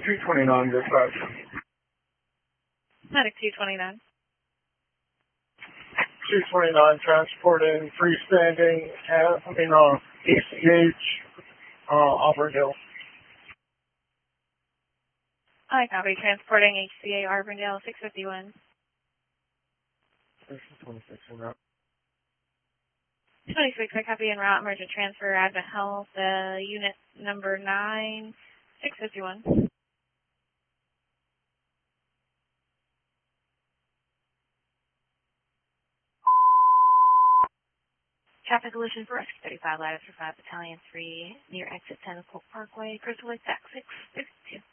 229, dispatch. Medic 229. 229, transporting freestanding, ACH, Auburn Hill. I copy. Transporting HCA Auburndale 651. 26 en route. 26, I copy en route. Emergent transfer, Advent Health, unit number 9, 651. Traffic collision for Rescue 35, ladder for 5, Battalion 3, near exit 10 of Polk Parkway, Crystal Lake, 662.